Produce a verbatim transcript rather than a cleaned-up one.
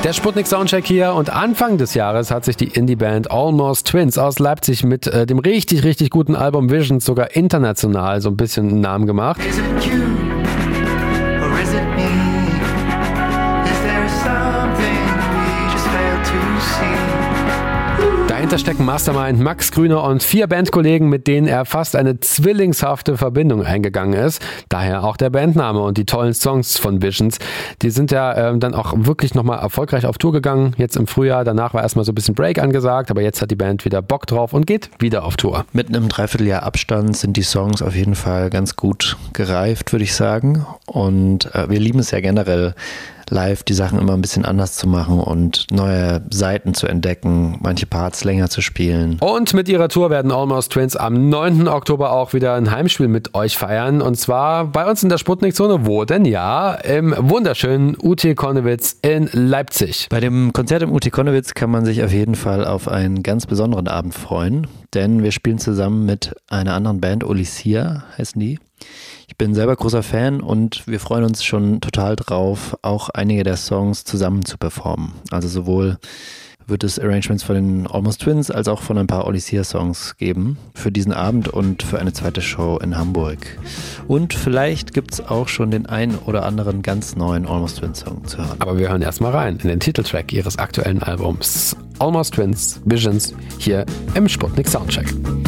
Der Sputnik Soundcheck hier und Anfang des Jahres hat sich die Indie-Band Almost Twins aus Leipzig mit äh, dem richtig, richtig guten Album Visions sogar international so ein bisschen einen Namen gemacht. Is it you or is it me? Is there something we just failed to see? Dahinter stecken Mastermind Max Grüner und vier Bandkollegen, mit denen er fast eine zwillingshafte Verbindung eingegangen ist. Daher auch der Bandname und die tollen Songs von Visions. Die sind ja ähm, dann auch wirklich nochmal erfolgreich auf Tour gegangen, jetzt im Frühjahr. Danach war erstmal so ein bisschen Break angesagt, aber jetzt hat die Band wieder Bock drauf und geht wieder auf Tour. Mit einem Dreivierteljahr Abstand sind die Songs auf jeden Fall ganz gut gereift, würde ich sagen. Und äh, wir lieben es ja generell, live die Sachen immer ein bisschen anders zu machen und neue Seiten zu entdecken, manche Parts länger zu spielen. Und mit ihrer Tour werden Almost Twins am neunten Oktober auch wieder ein Heimspiel mit euch feiern. Und zwar bei uns in der Sputnik-Zone. Wo denn? Ja, im wunderschönen U T Konnewitz in Leipzig. Bei dem Konzert im U T Konnewitz kann man sich auf jeden Fall auf einen ganz besonderen Abend freuen, denn wir spielen zusammen mit einer anderen Band, Olysea heißen die. Ich bin selber großer Fan und wir freuen uns schon total drauf, auch einige der Songs zusammen zu performen. Also sowohl wird es Arrangements von den Almost Twins als auch von ein paar Olysea-Songs geben für diesen Abend und für eine zweite Show in Hamburg. Und vielleicht gibt es auch schon den einen oder anderen ganz neuen Almost Twins-Song zu hören. Aber wir hören erstmal rein in den Titeltrack ihres aktuellen Albums Almost Twins Visions hier im Sputnik Soundcheck.